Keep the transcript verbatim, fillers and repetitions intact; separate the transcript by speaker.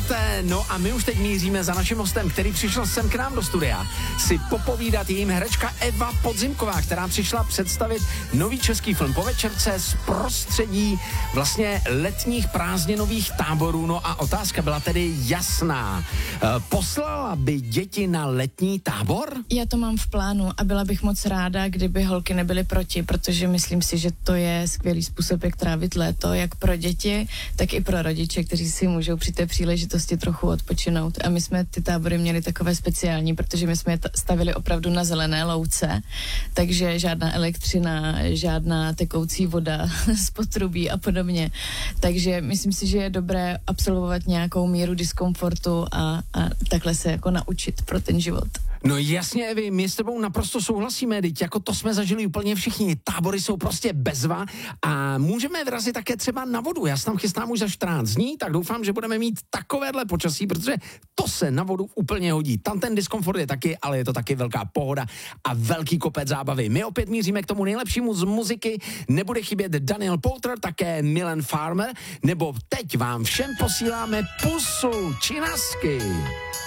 Speaker 1: máte. No a my už teď míříme za naším hostem, který přišel sem k nám do studia, si popovídat jím herečka Eva Podzimková, která přišla představit nový český film po večerce z prostředí vlastně letních prázdninových táborů. No a otázka byla tedy jasná. Poslala by děti na letní tábor?
Speaker 2: Já to mám v plánu a byla bych moc ráda, kdyby holky nebyly proti, protože myslím si, že to je skvělý způsob, jak trávit léto, jak pro děti, tak i pro rodiče, kteří si můžou při té příležitosti trochu odpočinout. A my jsme ty tábory měli takové speciální, protože my jsme je stavili opravdu na zelené louce, takže žádná elektřina, žádná tekoucí voda z potrubí a podobně. Takže myslím si, že je dobré absolvovat nějakou míru diskomfortu a, a takhle se jako naučit pro ten život.
Speaker 1: No jasně, Evi, my s tebou naprosto souhlasíme, teď jako to jsme zažili úplně všichni, tábory jsou prostě bezva a můžeme vyrazit také třeba na vodu, já se tam chystám už za čtrnáct dní, tak doufám, že budeme mít takovéhle počasí, protože to se na vodu úplně hodí, tam ten diskomfort je taky, ale je to taky velká pohoda a velký kopec zábavy. My opět míříme k tomu nejlepšímu z muziky, nebude chybět Daniel Powter, také Milan Farmer, nebo teď vám všem posíláme pusu Činasky.